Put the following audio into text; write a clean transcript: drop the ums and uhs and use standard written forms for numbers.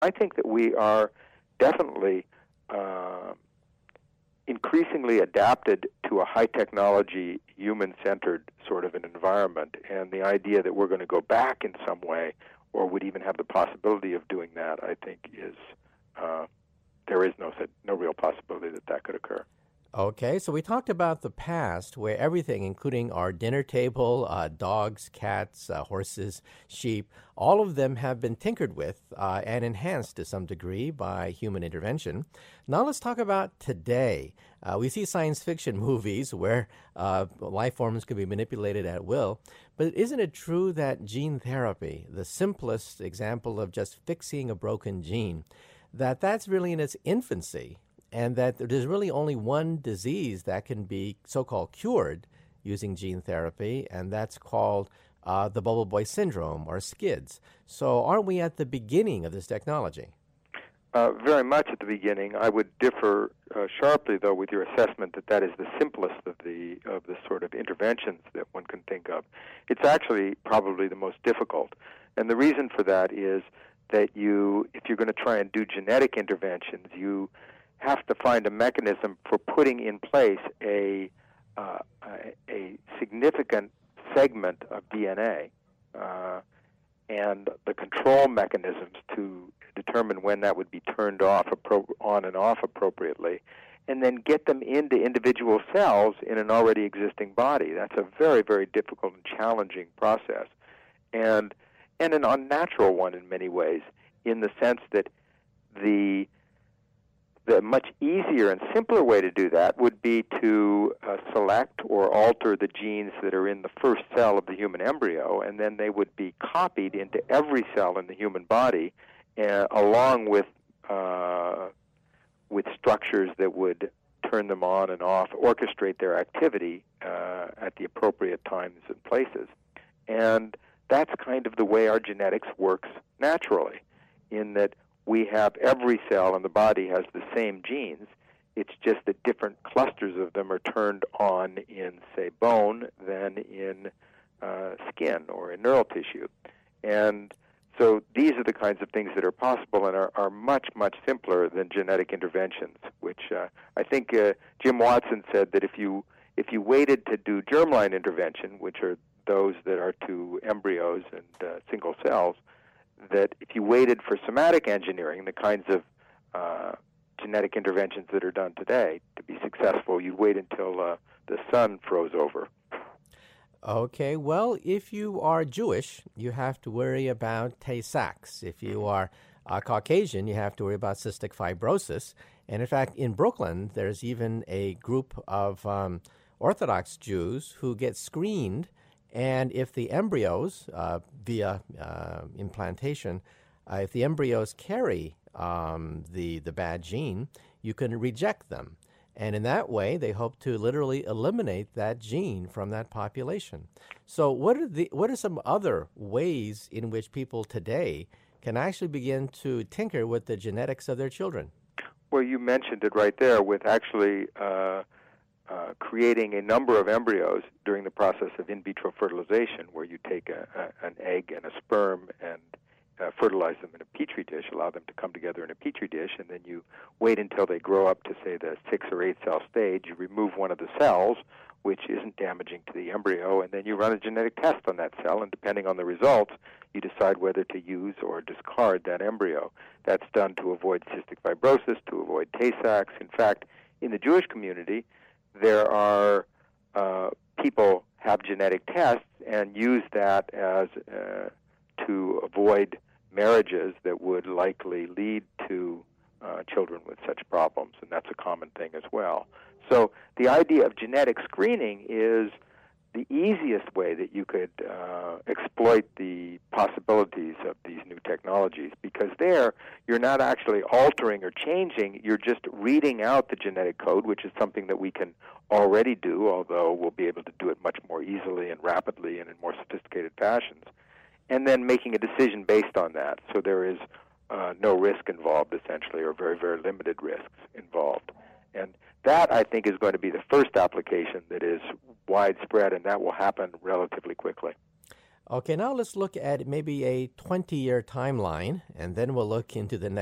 I think that we are definitely increasingly adapted to a high-technology, human-centered sort of an environment, and the idea that we're going to go back in some way or would even have the possibility of doing that, I think is there is no real possibility that that could occur. Okay, so we talked about the past where everything, including our dinner table, dogs, cats, horses, sheep, all of them have been tinkered with and enhanced to some degree by human intervention. Now let's talk about today. We see science fiction movies where life forms can be manipulated at will, but isn't it true that gene therapy, the simplest example of just fixing a broken gene, that's really in its infancy? And that there's really only one disease that can be so-called cured using gene therapy, and that's called the bubble boy syndrome, or SCIDS. So aren't we at the beginning of this technology? Very much at the beginning. I would differ sharply, though, with your assessment that is the simplest of the sort of interventions that one can think of. It's actually probably the most difficult. And the reason for that is that if you're going to try and do genetic interventions, you have to find a mechanism for putting in place a significant segment of DNA and the control mechanisms to determine when that would be turned on and off appropriately, and then get them into individual cells in an already existing body. That's a very, very difficult and challenging process, and an unnatural one in many ways, in the sense that the much easier and simpler way to do that would be to select or alter the genes that are in the first cell of the human embryo, and then they would be copied into every cell in the human body, along with structures that would turn them on and off, orchestrate their activity at the appropriate times and places. And that's kind of the way our genetics works naturally, in that we have every cell in the body has the same genes. It's just that different clusters of them are turned on in, say, bone than in skin or in neural tissue. And so these are the kinds of things that are possible and are much, much simpler than genetic interventions, which I think Jim Watson said that if you waited to do germline intervention, which are those that are to embryos and single cells, that if you waited for somatic engineering, the kinds of genetic interventions that are done today, to be successful, you'd wait until the sun froze over. Okay, well, if you are Jewish, you have to worry about Tay-Sachs. If you are Caucasian, you have to worry about cystic fibrosis. And in fact, in Brooklyn, there's even a group of Orthodox Jews who get screened, and if the embryos, via implantation, if the embryos carry the bad gene, you can reject them. And in that way, they hope to literally eliminate that gene from that population. So what are some other ways in which people today can actually begin to tinker with the genetics of their children? Well, you mentioned it right there with actually creating a number of embryos during the process of in vitro fertilization, where you take an egg and a sperm and fertilize them in a petri dish, allow them to come together in a petri dish, and then you wait until they grow up to, say, the 6 or 8 cell stage. You remove one of the cells, which isn't damaging to the embryo, and then you run a genetic test on that cell, and depending on the results, you decide whether to use or discard that embryo. That's done to avoid cystic fibrosis, to avoid Tay-Sachs. In fact, in the Jewish community, there are people have genetic tests and use that as to avoid marriages that would likely lead to children with such problems, and that's a common thing as well. So the idea of genetic screening is the easiest way that you could exploit the possibilities of these new technologies, because there you're not actually altering or changing, you're just reading out the genetic code, which is something that we can already do, although we'll be able to do it much more easily and rapidly and in more sophisticated fashions, and then making a decision based on that. So there is no risk involved, essentially, or very, very limited risks involved. And that, I think, is going to be the first application that is widespread, and that will happen relatively quickly. Okay, now let's look at maybe a 20-year timeline, and then we'll look into the